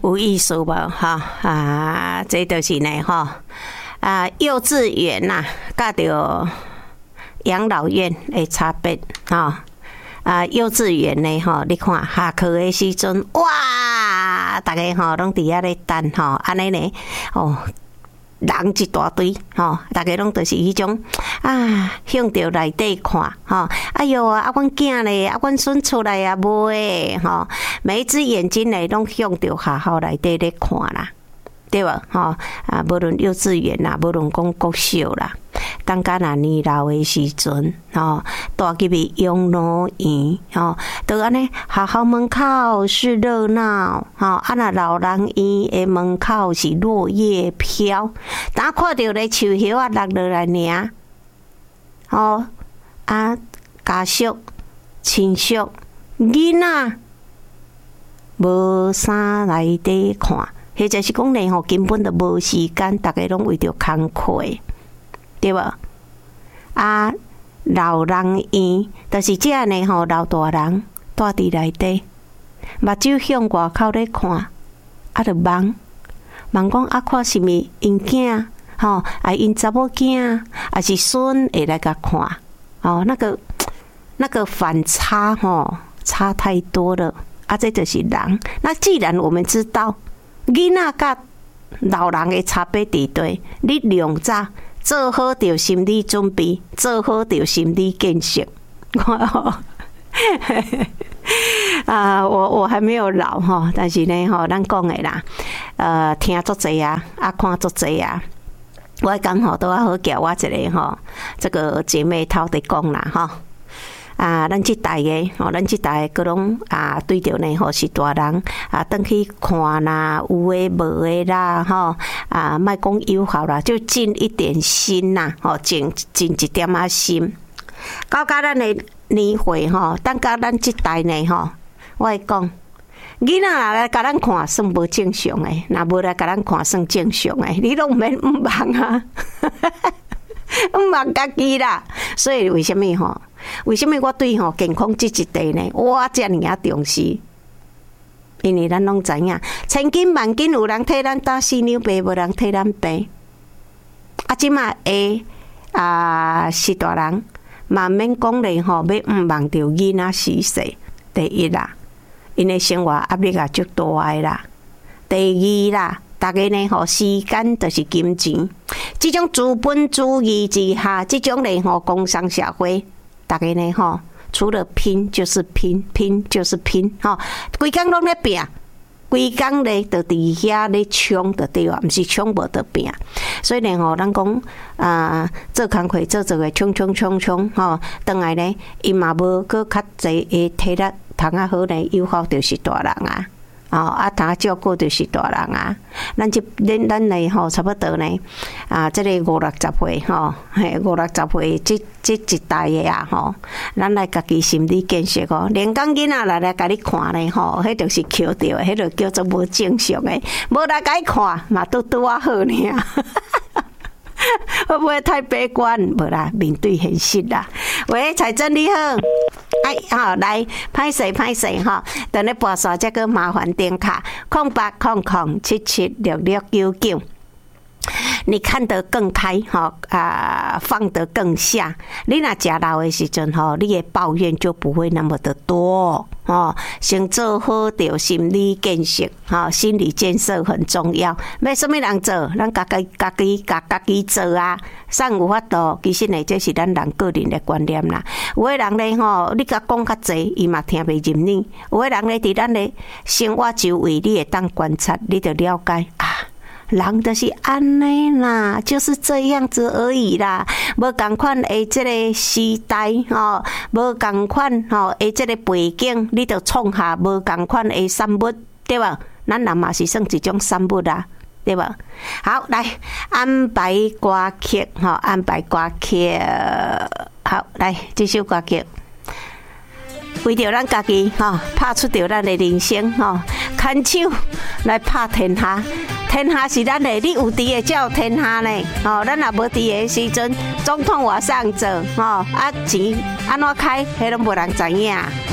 有意思无哈这就是呢幼稚园呐，甲着养老院的差别幼稚园呢你看下课的时阵，哇，大家拢伫遐咧等安尼呢人一大堆大家拢就是迄种向着内底看哎哟阮囝咧阮孙出来无诶每一只眼睛咧拢向着学校内底咧看啦，对无无论幼稚园啦，无论讲国小啦，当甲若年老诶时阵带入去养老院都安尼学校门口是热闹若老人院诶门口是落叶飘，当看到咧树叶落落来尔家属亲属囡仔无啥来底看，或者是讲咧根本就无时间，大家拢为着工课，对无老人院就是这样呢老大人住伫内底，目睭向外口咧看，就望讲看是咪因囝因查某囝还是孙会来甲看那个反差差太多了这就是人。那既然我们知道囡仔甲老人的差别伫底，你两者做好着心理准备，做好着心理建设。我还没有老但是呢咱讲的啦，听足济看足济我刚好都好叫我一个这个姐妹头在讲啦咱这代的咱这代的，佮拢对着呢是大人回去看啦，有诶无诶啦莫讲友好啦，就尽一点心啦尽一点心。到咱的年岁等到咱这代呢我会讲，囡仔来甲咱看算无正常诶，若无来甲咱看算正常诶，你拢免毋忙毋忙家己啦。所以为什么我对健康这一题呢，我遮尔重视？因为咱拢知影，千金万金有人替咱打死牛病，无人替咱病。即马是大人，嘛免讲咧要毋忙着囡仔死世。第一啦，因为生活压力足大诶啦。第二啦，大家呢时间就是金钱，这种资本主义之下，这种呢工商社会，大家呢除了拼就是拼，拼就是拼规工拢咧拼，规工咧就伫遐咧冲就对啊，毋是冲无得拼。所以呢咱讲做工课做个冲，当来呢伊嘛无搁较济诶体力通好呢，友好就是大人通照顾就是大人咱呢差不多呢这个50-60岁50-60岁这一代的咱来家己心理建设连讲囡仔来甲你看呢迄就是捡到的，迄就叫做无正常的，无来甲伊看嘛拄好尔会不会太悲观？无啦，面对现实啦。喂，彩珍你好，来歹势等你拨线，再个麻烦点卡0800776699。你看得更开放得更下。你若食老的时阵你的抱怨就不会那么的多先做好着心理建设心理建设很重要。要什么人做？咱家己做啥有法度？其实呢，这是咱人个人的观念啦。有的人呢你甲讲较济，伊嘛听袂入耳；有的人呢，伫咱的生活周围，你会当观察，你就了解人就是安尼啦，就是这样子而已啦。无同款的这个时代无同款的这个背景，你就创下无同款的产物，对吧？咱人嘛是算一种产物啦，对吧？好，来安排歌曲安排歌曲。好，来这首歌曲。为着咱家己拍出着咱的人生牵手来拍天下。天下是咱的，你有伫的才有天下呢咱若无伫的时阵，总统话上做钱安怎开，迄拢无人知影。